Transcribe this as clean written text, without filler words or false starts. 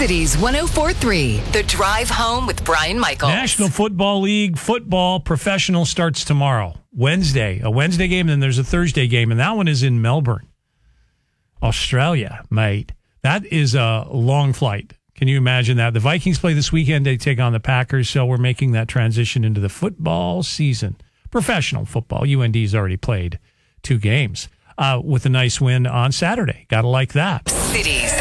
Cities 104.3, The Drive Home with Brian Michaels. National Football League football professional starts tomorrow, Wednesday. A Wednesday game, and then there's a Thursday game, and that one is in Melbourne, Australia, mate. That is a long flight. Can you imagine that? The Vikings play this weekend. They take on the Packers, so we're making that transition into the football season. Professional football. UND's already played 2 games with a nice win on Saturday. Got to like that. Cities